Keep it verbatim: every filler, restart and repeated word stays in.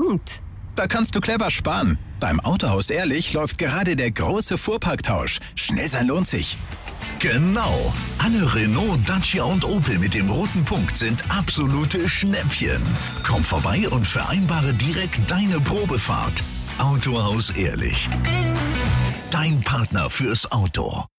Punkt. Da kannst du clever sparen. Beim Autohaus Ehrlich läuft gerade der große Fuhrparktausch. Schnell sein lohnt sich. Genau. Alle Renault, Dacia und Opel mit dem roten Punkt sind absolute Schnäppchen. Komm vorbei und vereinbare direkt deine Probefahrt. Autohaus Ehrlich. Dein Partner fürs Auto.